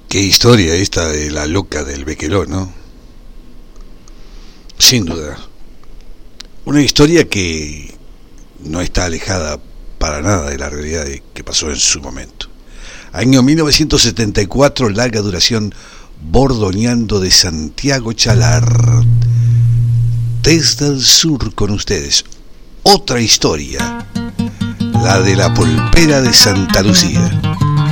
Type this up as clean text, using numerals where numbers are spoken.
Qué historia esta de la loca del Bequeló, ¿no? Sin duda. Una historia que no está alejada para nada de la realidad que pasó en su momento. Año 1974, larga duración, Bordoneando de Santiago Chalar. Desde el sur con ustedes. Otra historia. La de la pulpera de Santa Lucía.